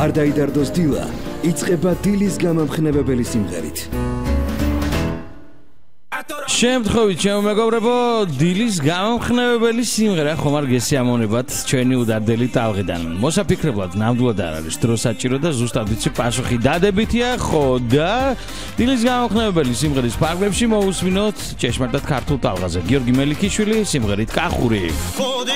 არ დაიდარდოს დილა, იწყება დილის გამამხნევებელი სიმღერით. შემთხვევით, ჩემო მეგობრებო, დილის გამამხნევებელი სიმღერა ხომ არ გესიამოვნებათ ჩვენი უდარდელი ტალღიდან. მოსაფიქრებლად ნამდვილად არ არის დრო საჭირო და ზუსტად ვიცი პასუხი დადებითია, ხო და დილის გამამხნევებელი სიმღერის ფარგლებში მოусმინოთ ჭეშმარიტად ქართულ ტალღაზე. გიორგი მელიქიშვილი სიმღერით კახური.